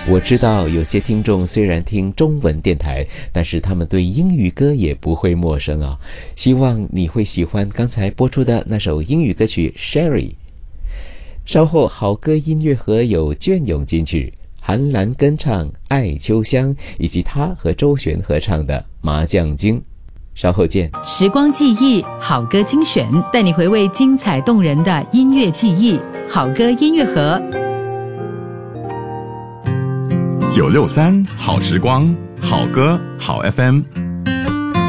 我知道有些听众虽然听中文电台，但是他们对英语歌也不会陌生啊。希望你会喜欢刚才播出的那首英语歌曲 Sherry。 稍后好歌音乐盒有隽永金曲，韩兰跟唱《爱秋香》，以及他和周璇合唱的《麻将经》。稍后见。 时光记忆，好歌精选，带你回味精彩动人的音乐记忆。好歌音乐盒 963好时光，好歌好 FM。